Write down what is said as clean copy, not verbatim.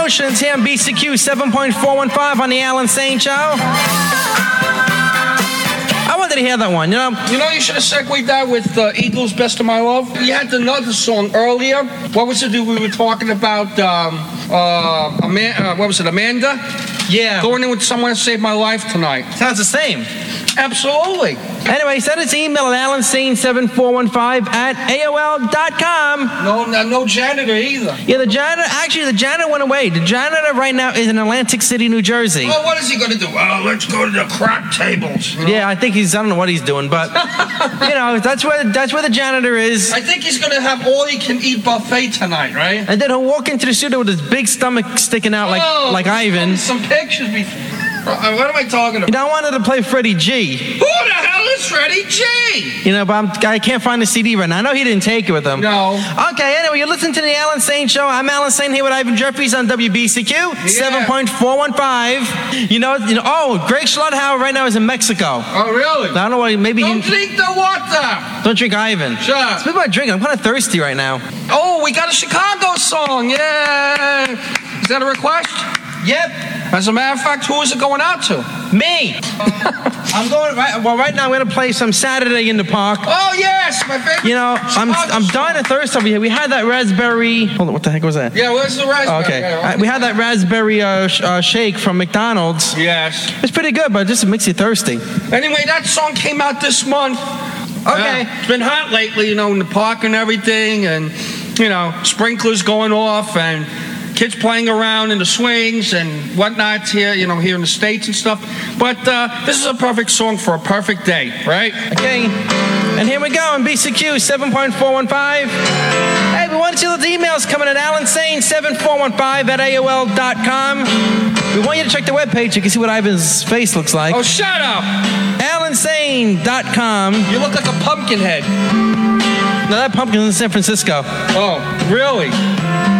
Emotions here on BCQ 7.415 on the Alan Sane Show. I wanted to hear that one, You know, you should have segued that with Eagles' Best of My Love. You had another song earlier. What was it we were talking about? What was it, Amanda? Yeah. Going in with Someone to Save My Life tonight. Sounds the same. Absolutely. Anyway, send us an email at alansane7415@aol.com. No janitor either. Yeah, the janitor went away. The janitor right now is in Atlantic City, New Jersey. Well, what is he going to do? Oh, let's go to the crack tables. Yeah, I think I don't know what he's doing, but, that's where the janitor is. I think he's going to have all-you-can-eat buffet tonight, right? And then he'll walk into the studio with his big stomach sticking out like Ivan. Some pictures before. What am I talking about? I wanted to play Freddie G. Who the hell is Freddie G? But I can't find the CD right now. I know he didn't take it with him. No. Okay, anyway, you're listening to the Alan Sane Show. I'm Alan Sane here with Ivan Jeffries on WBCQ 7.415. Oh, Greg Schlotthauer right now is in Mexico. Oh, really? I don't know why. Maybe Don't drink the water. Don't drink Ivan. Sure. Speaking about drinking, I'm kind of thirsty right now. Oh, we got a Chicago song. Yeah. Is that a request? Yep. As a matter of fact, who is it going out to? Me. Right now I'm going to play some Saturday in the Park. Oh, yes, my favorite. I'm dying of thirst over here. We had that raspberry. Hold on, what the heck was that? Yeah, where's the raspberry? Oh, okay. We had that raspberry shake from McDonald's. Yes. It's pretty good, but it just makes you thirsty. Anyway, that song came out this month. Okay. It's been hot lately, in the park and everything, and, sprinklers going off, and kids playing around in the swings and whatnot here, here in the States and stuff. But this is a perfect song for a perfect day, right? Okay. And here we go on BCQ 7.415. Hey, we want to see those emails coming at alansane7415@aol.com. We want you to check the webpage. You can see what Ivan's face looks like. Oh, shut up! alansane.com. You look like a pumpkin head. No, that pumpkin's in San Francisco. Oh, really?